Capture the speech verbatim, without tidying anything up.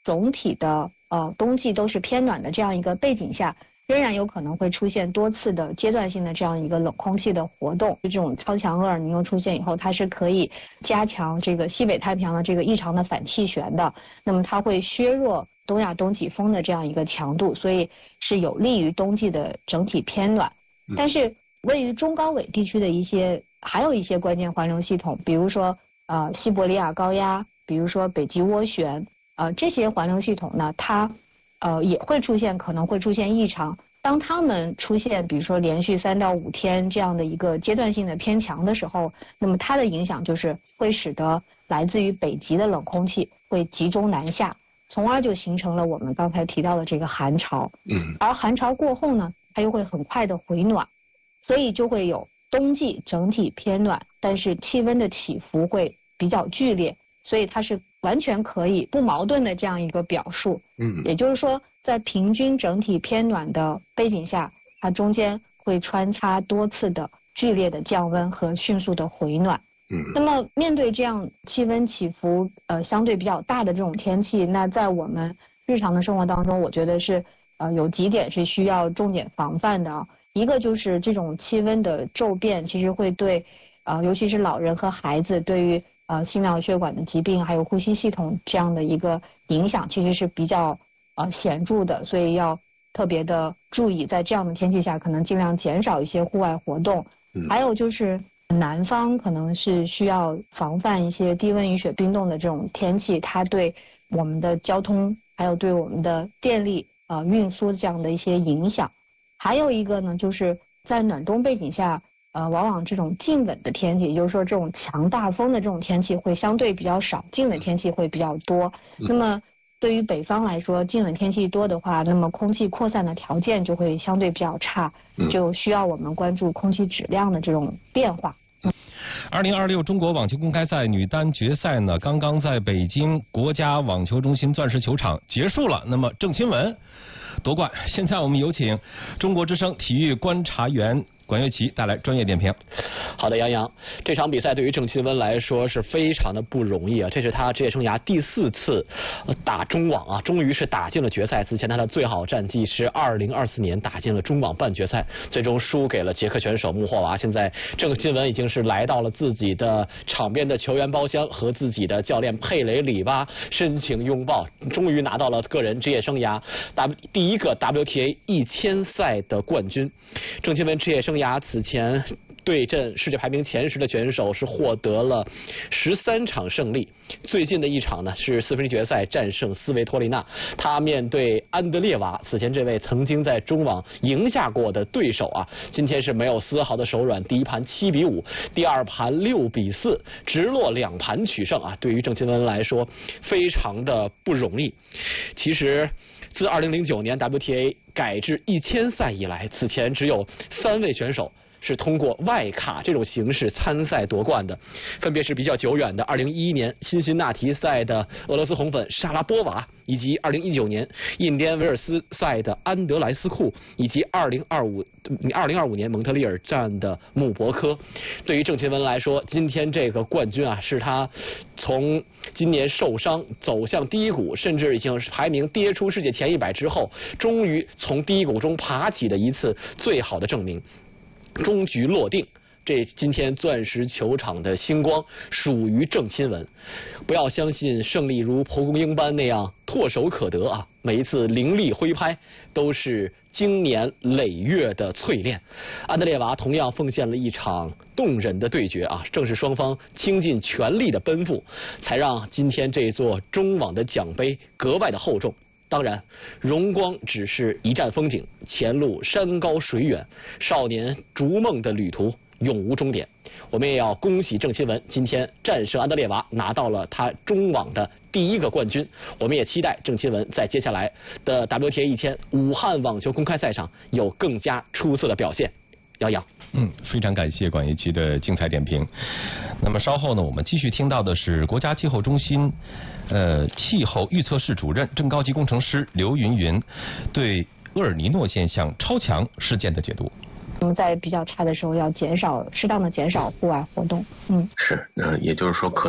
总体的呃冬季都是偏暖的这样一个背景下，仍然有可能会出现多次的阶段性的这样一个冷空气的活动。这种超强厄尔尼诺出现以后，它是可以加强这个西北太平洋的这个异常的反气旋的，那么它会削弱东亚东季风的这样一个强度，所以是有利于冬季的整体偏暖。但是位于中高纬地区的一些还有一些关键环流系统，比如说呃西伯利亚高压，比如说北极涡旋，呃这些环流系统呢，它呃也会出现可能会出现异常。当它们出现比如说连续三到五天这样的一个阶段性的偏强的时候，那么它的影响就是会使得来自于北极的冷空气会集中南下，从而就形成了我们刚才提到的这个寒潮。 嗯， 而寒潮过后呢，它又会很快的回暖，所以就会有冬季整体偏暖，但是气温的起伏会比较剧烈，所以它是完全可以不矛盾的这样一个表述。 嗯， 也就是说，在平均整体偏暖的背景下，它中间会穿插多次的剧烈的降温和迅速的回暖。 嗯， 那么面对这样气温起伏呃相对比较大的这种天气，那在我们日常的生活当中，我觉得是呃有几点是需要重点防范的啊。一个就是这种气温的骤变，其实会对呃尤其是老人和孩子对于呃心脑血管的疾病还有呼吸系统这样的一个影响，其实是比较呃显著的，所以要特别的注意，在这样的天气下，可能尽量减少一些户外活动。 嗯， 还有就是南方可能是需要防范一些低温雨雪冰冻的这种天气，它对我们的交通还有对我们的电力呃运输这样的一些影响。还有一个呢，就是在暖冬背景下，呃，往往这种近稳的天气，也就是说这种强大风的这种天气会相对比较少，近稳天气会比较多。 嗯、 那么对于北方来说，近稳天气多的话，那么空气扩散的条件就会相对比较差，就需要我们关注空气质量的这种变化。 二零二六中国网球公开赛女单决赛呢，刚刚在北京国家网球中心钻石球场结束了。那么郑钦文夺冠。现在我们有请中国之声体育观察员管乐琪带来专业点评。 好的，杨洋，这场比赛对于郑钦文来说是非常的不容易啊，这是他职业生涯第四次打中网啊，终于是打进了决赛。此前他的最好战绩是二零二四年打进了中网半决赛，最终输给了捷克选手穆霍娃。现在郑钦文已经是来到了自己的场边的球员包厢，和自己的教练佩雷里巴深情拥抱，终于拿到了个人职业生涯 W 第一个 W T A 一千赛的冠军。郑钦文职业生涯此前对阵世界排名前十的选手是获得了十三场胜利，最近的一场呢是四分之一决赛战胜斯维托利娜。他面对安德烈娃，此前这位曾经在中网赢下过的对手啊，今天是没有丝毫的手软，第一盘七比五，第二盘六比四，直落两盘取胜啊。对于郑钦文来说，非常的不容易。其实自二零零九年 W T A 改制一千赛以来，此前只有三位选手是通过外卡这种形式参赛夺冠的，分别是比较久远的二零一一年辛辛那提赛的俄罗斯红粉莎拉波娃，以及二零一九年印第安维尔斯赛的安德莱斯库，以及二零二五二零二五年蒙特利尔站的穆伯科。对于郑钦文来说，今天这个冠军啊，是他从今年受伤走向低谷，甚至已经排名跌出世界前一百之后，终于从低谷中爬起的一次最好的证明。终局落定，这今天钻石球场的星光属于郑钦文。不要相信胜利如蒲公英般那样唾手可得啊，每一次凌厉挥拍都是经年累月的淬炼。安德烈娃同样奉献了一场动人的对决啊，正是双方倾尽全力的奔赴，才让今天这座中网的奖杯格外的厚重。当然，荣光只是一站风景，前路山高水远，少年逐梦的旅途永无终点。我们也要恭喜郑钦文今天战胜安德烈娃，拿到了他中网的第一个冠军。我们也期待郑钦文在接下来的 W T A 一千武汉网球公开赛上有更加出色的表现。姚洋， 嗯，非常感谢管一奇的精彩点评。那么稍后呢，我们继续听到的是国家气候中心呃气候预测室主任、正高级工程师刘云云对厄尔尼诺现象超强事件的解读。 我们在比较差的时候要减少适当的减少户外活动。嗯， 是，呃，也就是说可。